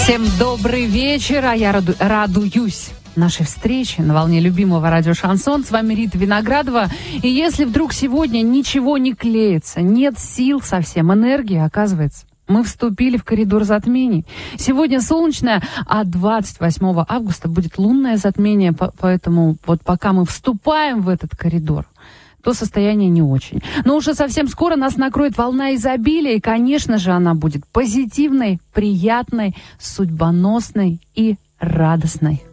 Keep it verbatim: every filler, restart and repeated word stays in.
Всем добрый вечер, а я раду, радуюсь нашей встрече на волне любимого радио «Шансон». С вами Рита Виноградова. И если вдруг сегодня ничего не клеится, нет сил совсем, энергии, оказывается, мы вступили в коридор затмений. Сегодня солнечное, а двадцать восьмого августа будет лунное затмение, поэтому вот пока мы вступаем в этот коридор, то состояние не очень. Но уже совсем скоро нас накроет волна изобилия, и, конечно же, она будет позитивной, приятной, судьбоносной и радостной.